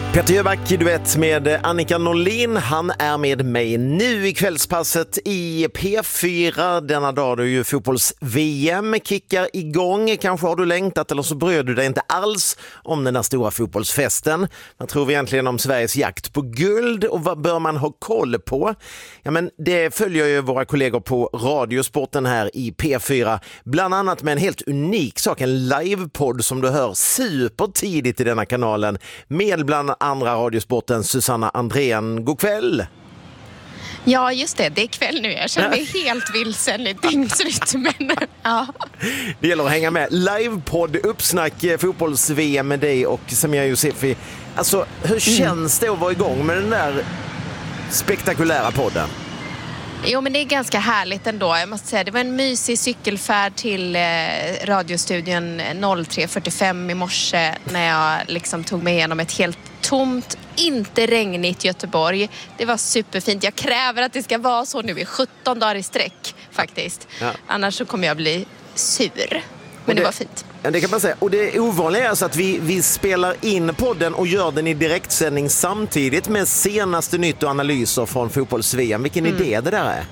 Peter Jöback, du vet, med Annika Norlin. Han är med mig nu i kvällspasset i P4 denna dag då ju fotbolls-VM kickar igång. Kanske har du längtat eller så bryr du dig inte alls om den där stora fotbollsfesten. Vad tror vi egentligen om Sveriges jakt på guld och vad bör man ha koll på? Ja, men det följer ju våra kollegor på Radiosporten här i P4. Bland annat med en helt unik sak, en livepodd som du hör supertidigt i denna kanalen med bland andra Radiosporten Susanna Andrén. God kväll! Ja, just det. Det är kväll nu. Jag känner mig helt vilsen i dygnsrytmen. Ja. Det gäller att hänga med. Livepodd, uppsnack, fotbolls-VM med dig och Samia Youssefi. Alltså, hur känns det att vara igång med den där spektakulära podden? Jo, men det är ganska härligt ändå. Jag måste säga, det var en mysig cykelfärd till radiostudion 03.45 i morse när jag liksom tog mig igenom ett helt tomt, inte regnigt Göteborg. Det var superfint. Jag kräver att det ska vara så nu i 17 dagar i sträck faktiskt. Ja. Annars så kommer jag bli sur. Men det var fint. Det kan man säga. Och det ovanliga är alltså att vi spelar in podden och gör den i direktsändning samtidigt med senaste nytt och analyser från fotbolls-VM. Vilken idé det där är?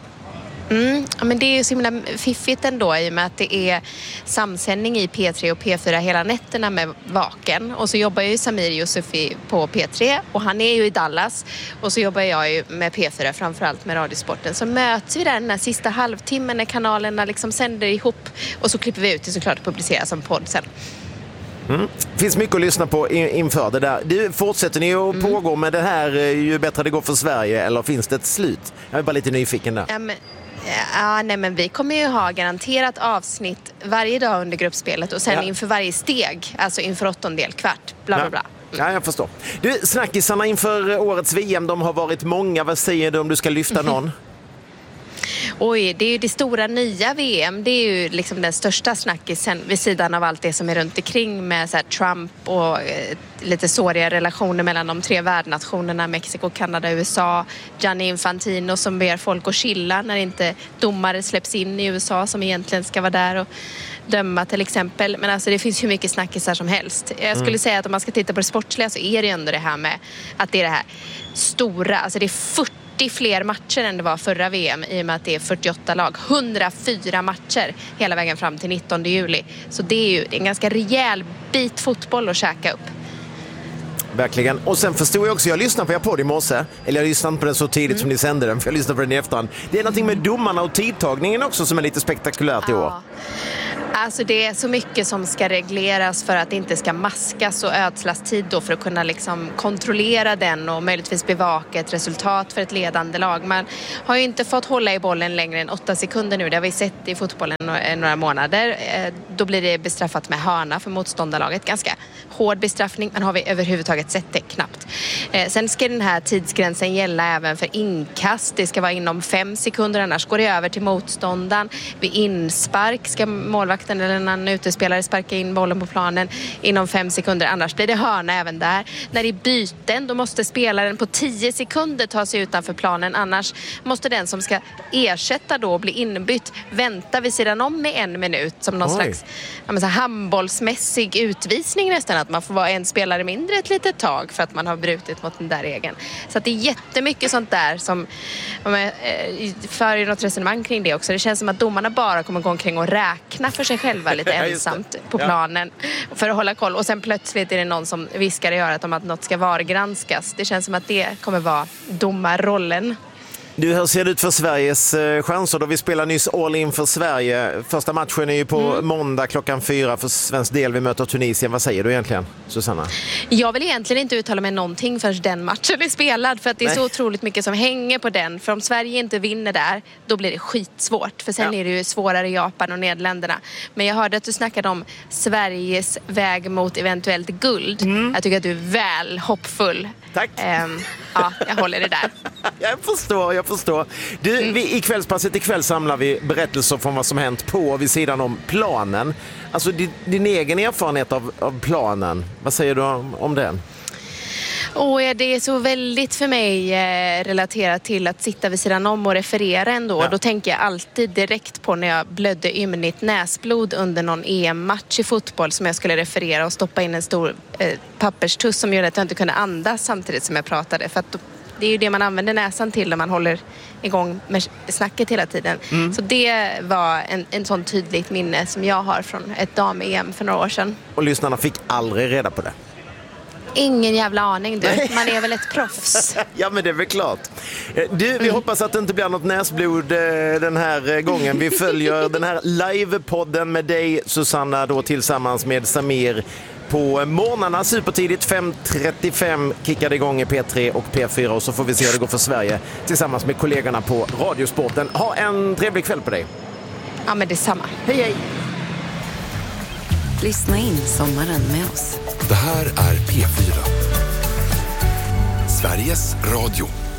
Ja, men det är ju så himla fiffigt ändå i och med att det är samsändning i P3 och P4 hela nätterna med Vaken. Och så jobbar ju Samir Youssefi på P3 och han är ju i Dallas. Och så jobbar jag ju med P4 framförallt med Radiosporten. Så möts vi där den här sista halvtimmen när kanalerna liksom sänder ihop och så klipper vi ut det såklart och publiceras som podd sen. Finns mycket att lyssna på inför det där. Fortsätter ni att pågå med det här ju bättre det går för Sverige eller finns det ett slut? Jag är bara lite nyfiken där. Nej, men vi kommer ju ha garanterat avsnitt varje dag under gruppspelet och sen inför varje steg, alltså inför 8:e, kvart, bla bla bla. Ja, jag förstår. Du, snackisarna inför årets VM, de har varit många. Vad säger du om du ska lyfta någon? Oj, det är ju det stora nya VM. Det är ju liksom den största snackisen vid sidan av allt det som är runt omkring med så här Trump och lite såriga relationer mellan de tre värdnationerna Mexiko, Kanada och USA. Gianni Infantino som ber folk att chilla när inte domare släpps in i USA som egentligen ska vara där och döma till exempel. Men alltså det finns ju mycket snackisar som helst. Jag skulle säga att om man ska titta på det sportsliga så är det ju ändå det här med att det är det här stora, alltså det är 40 fler matcher än det var förra VM i och med att det är 48 lag. 104 matcher hela vägen fram till 19 juli. Så det är ju en ganska rejäl bit fotboll att käka upp. Verkligen. Och sen förstod jag också, jag lyssnade på er podd i morse. Eller jag lyssnade på den så tidigt som ni sände den, för jag lyssnade på den i efterhand. Det är någonting med domarna och tidtagningen också som är lite spektakulärt i år. Alltså det är så mycket som ska regleras för att det inte ska maskas och ödslas tid då för att kunna liksom kontrollera den och möjligtvis bevaka ett resultat för ett ledande lag. Man har ju inte fått hålla i bollen längre än 8 sekunder nu. Det har vi sett i fotbollen några månader. Då blir det bestraffat med hörna för motståndarlaget. Ganska hård bestraffning, men har vi överhuvudtaget sett det knappt. Sen ska den här tidsgränsen gälla även för inkast. Det ska vara inom 5 sekunder, annars går det över till motståndaren. Vid inspark ska målvakten eller en annan utespelare sparka in bollen på planen inom 5 sekunder, annars blir det hörna även där. När det är byten, då måste spelaren på 10 sekunder ta sig utanför planen, annars måste den som ska ersätta då bli inbytt vänta vid sidan om med 1 minut som någon slags handbollsmässig utvisning nästan, att man får vara en spelare mindre ett litet tag för att man har brutit mot den där regeln. Så att det är jättemycket sånt där som för ju något resonemang kring det också. Det känns som att domarna bara kommer gå omkring och räkna för sig själva lite ensamt på planen för att hålla koll. Och sen plötsligt är det någon som viskar i örat om att något ska vargranskas. Det känns som att det kommer vara domarrollen. Du, hur ser det ut för Sveriges chanser då? Vi spelar nyss All in för Sverige. Första matchen är ju på måndag 4:00 för svensk del. Vi möter Tunisien. Vad säger du egentligen, Susanna? Jag vill egentligen inte uttala mig någonting förrän den matchen är spelad. För att det är så otroligt mycket som hänger på den. För om Sverige inte vinner där, då blir det skitsvårt. För sen är det ju svårare i Japan och Nederländerna. Men jag hörde att du snackade om Sveriges väg mot eventuellt guld. Jag tycker att du är väl hoppfull. Tack. Ja, jag håller det där. Jag förstår. Du, i kvällspasset ikväll samlar vi berättelser från vad som hänt på och vid sidan om planen. Alltså din egen erfarenhet av planen, vad säger du om den? Det är så väldigt för mig relaterat till att sitta vid sidan om och referera ändå. Ja. Då tänker jag alltid direkt på när jag blödde ymnigt näsblod under någon EM-match i fotboll som jag skulle referera och stoppa in en stor papperstuss som gjorde att jag inte kunde andas samtidigt som jag pratade. För att det är ju det man använder näsan till när man håller igång med snacket hela tiden. Så det var en sån tydligt minne som jag har från ett dam-EM för några år sedan. Och lyssnarna fick aldrig reda på det? Ingen jävla aning du. Man är väl ett proffs. Ja, men det är väl klart. Du, vi hoppas att det inte blir något näsblod den här gången. Vi följer den här livepodden med dig, Susanna, då tillsammans med Samir på morgnarna supertidigt 5.35 kickade igång i P3 och P4 och så får vi se hur det går för Sverige tillsammans med kollegorna på Radiosporten. Ha en trevlig kväll på dig. Ja, men detsamma. Hej, hej! Lyssna in sommaren med oss. Det här är P4. Sveriges Radio.